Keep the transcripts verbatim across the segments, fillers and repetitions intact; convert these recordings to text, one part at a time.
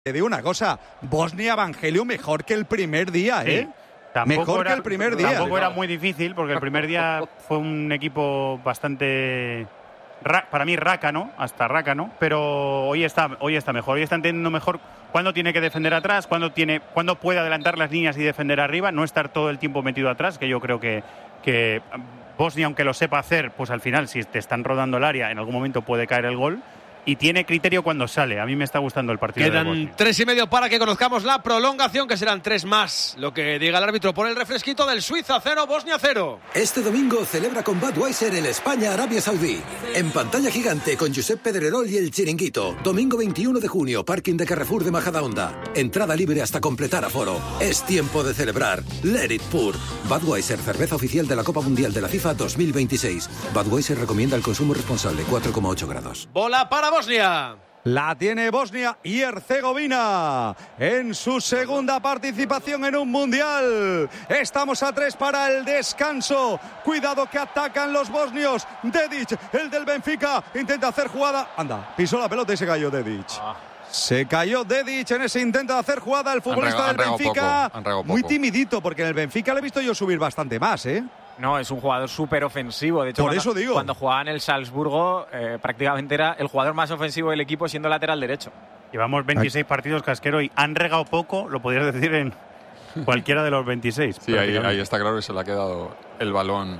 Te digo una cosa, Bosnia Evangelio mejor que el primer día, ¿eh? Sí. Tampoco mejor era, que el primer día. Tampoco era muy difícil, porque el primer día fue un equipo bastante, para mí, rácano, hasta rácano, pero hoy está, hoy está mejor, hoy está entendiendo mejor cuándo tiene que defender atrás, cuándo, tiene, cuándo puede adelantar las líneas y defender arriba, no estar todo el tiempo metido atrás, que yo creo que, que Bosnia, aunque lo sepa hacer, pues al final, si te están rodando el área, en algún momento puede caer el gol. Y tiene criterio cuando sale. A mí me está gustando el partido. Quedan tres y medio para que conozcamos la prolongación, que serán tres más. Lo que diga el árbitro por el refresquito del Suiza cero, Bosnia cero. Este domingo celebra con Budweiser el España-Arabia Saudí. En pantalla gigante con Josep Pedrerol y el Chiringuito. Domingo veintiuno de junio, parking de Carrefour de Majadahonda. Entrada libre hasta completar aforo. Es tiempo de celebrar. Let it pour. Budweiser, cerveza oficial de la Copa Mundial de la FIFA dos mil veintiséis. Budweiser recomienda el consumo responsable, cuatro coma ocho grados. Bola para Bosnia. La tiene Bosnia y Herzegovina en su segunda participación en un mundial. Estamos a tres para el descanso. Cuidado que atacan los bosnios. Dedic, el del Benfica, intenta hacer jugada. Anda, pisó la pelota y se cayó Dedic. Ah. Se cayó Dedic en ese intento de hacer jugada. El futbolista han regado, del Benfica. Han regado poco. Muy timidito, porque en el Benfica le he visto yo subir bastante más, ¿eh? No, es un jugador súper ofensivo. De hecho, Por cuando, eso digo. cuando jugaba en el Salzburgo, eh, prácticamente era el jugador más ofensivo del equipo, siendo lateral derecho. Llevamos veintiséis Ay. partidos, Casquero, y han regado poco, lo podrías decir en cualquiera de los veintiséis. Sí, ahí, ahí está claro que se le ha quedado el balón.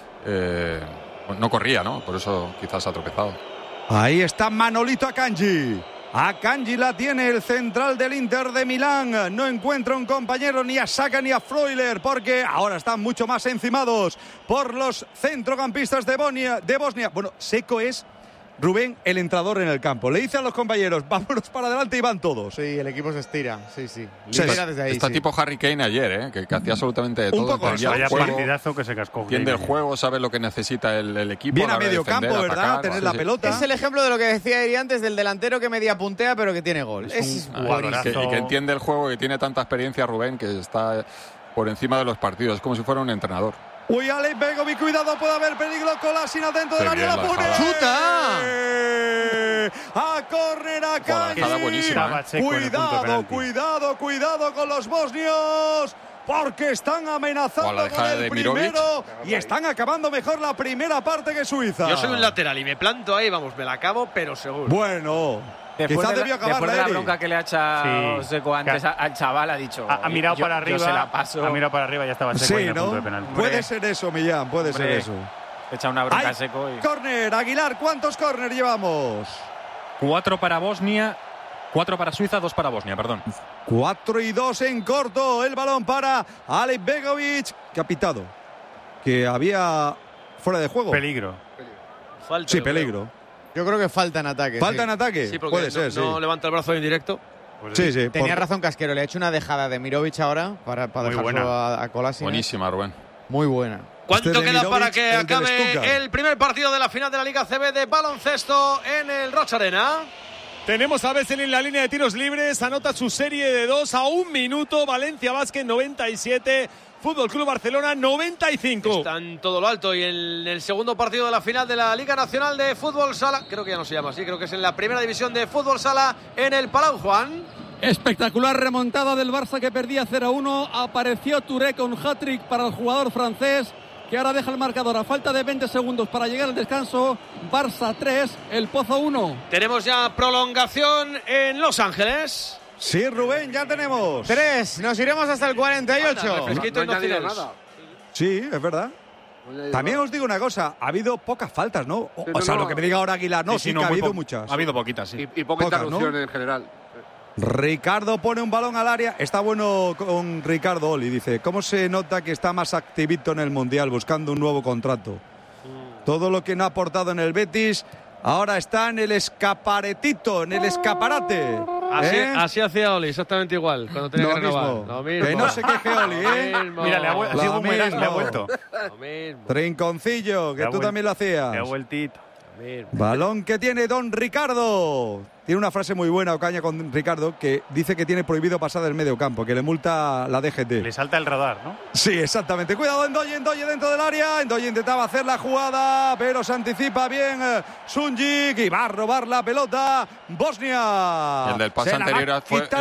Eh, no corría, ¿no? Por eso quizás ha tropezado. Ahí está Manolito Akanji. Akanji la tiene el central del Inter de Milán. No encuentra un compañero ni a Saka ni a Freuler, porque ahora están mucho más encimados por los centrocampistas de Bosnia. De Bosnia. Bueno, Seco es, Rubén, el entrador en el campo. Le dice a los compañeros, vámonos para adelante y van todos. Sí, el equipo se estira, sí, sí. sí está desde ahí, está sí. tipo Harry Kane ayer, ¿eh? que, que hacía absolutamente de todo. Un poco eso. Vaya partidazo que se cascó. Entiende el juego, sabe lo que necesita el, el equipo. Viene a medio campo, ¿verdad? Atacar, Tener sí, la sí. pelota. Es el ejemplo de lo que decía Eri antes del delantero que media puntea pero que tiene gol. Es, es un jugadorazo. Y que, y que entiende el juego, que tiene tanta experiencia, Rubén, que está por encima de los partidos. Es como si fuera un entrenador. Uy, Alex Begovic, cuidado, puede haber peligro. Kolasinac dentro del área, la pone. ¡Chuta! A córner, a Akanji. Buenísima, ¿eh? Cuidado, cuidado, cuidado con los bosnios, porque están amenazando con el primero y están acabando mejor la primera parte que Suiza. Yo soy un lateral y me planto ahí, vamos, me la acabo, pero seguro. Bueno, Después quizás de, debió la, después acabarla, de la Eri. bronca que le ha echado Sí. Seco antes a, al chaval, ha dicho... Ha, ha mirado yo, para arriba, yo se la paso. ha mirado para arriba y ya estaba Seco Sí, en el ¿no? punto de penalti. Puede ser eso, Millán, puede Hombre. ser eso. Echa una bronca Ay, Seco y... Córner, Aguilar, ¿cuántos córner llevamos? Cuatro para Bosnia, cuatro para Suiza, dos para Bosnia, perdón. Cuatro y dos en corto. El balón para Alex Begovic, que ha pitado. Que había fuera de juego. Peligro. Falta, Sí, peligro. Yo creo que falta en ataque. ¿Falta sí. en ataque? Sí, porque Puede no, ser, sí. no levanta el brazo en directo. Pues Sí, sí. Tenía por- razón Casquero, le ha hecho una dejada de Mirovic ahora para, para Muy dejarlo buena. a, a Kolasinac. Buenísima, Rubén. Muy buena. ¿Cuánto Este de queda Mirovic, para que el del acabe Stuttgart. el primer partido de la final de la Liga C B de baloncesto en el Rocha Arena? Tenemos a Vesely en la línea de tiros libres, anota su serie de dos a un minuto, Valencia Basket noventa y siete, Fútbol Club Barcelona noventa y cinco. Está en todo lo alto y en el segundo partido de la final de la Liga Nacional de Fútbol Sala, creo que ya no se llama así, creo que es en la primera división de Fútbol Sala en el Palau, Juan. Espectacular remontada del Barça que perdía cero a uno. Apareció Touré con hat-trick para el jugador francés, que ahora deja el marcador a falta de veinte segundos para llegar al descanso. Barça tres, El Pozo uno. Tenemos ya prolongación en Los Ángeles. Sí, Rubén, ya tenemos. Tres, nos iremos hasta el cuarenta y ocho. Anda, refresquito y no tires. Sí, es verdad. También os digo una cosa, ha habido pocas faltas, ¿no? O, o sea, lo que me diga ahora Aguilar, no, sí, sí, sí no, que ha habido po- muchas. Ha habido poquitas, sí. Y, y poca Pocas, interrupción ¿no? en general. Ricardo pone un balón al área. Está bueno con Ricardo Oli. Dice, ¿cómo se nota que está más activito en el Mundial buscando un nuevo contrato? Todo lo que no ha aportado en el Betis, ahora está en el escaparetito, en el escaparate. Así, ¿Eh? así hacía Oli, exactamente igual, cuando tenía Lo que renovar. mismo. Lo mismo. Que no se queje Oli, ¿eh? Lo mismo. Mira, le ha, vuel- Lo así como eras, mismo. le ha vuelto. Lo mismo. Trinconcillo, que Le ha tú vuel- también lo hacías. Le ha vueltito. Lo mismo. Balón que tiene Don Ricardo. tiene una frase muy buena Ocaña con Ricardo, que dice que tiene prohibido pasar del medio campo, que le multa la D G T. Le salta el radar, ¿no? Sí, exactamente. Cuidado, Ndoye, Ndoye dentro del área. Ndoye intentaba hacer la jugada, pero se anticipa bien eh, Sunjic y va a robar la pelota Bosnia. Y el del pase anterior fue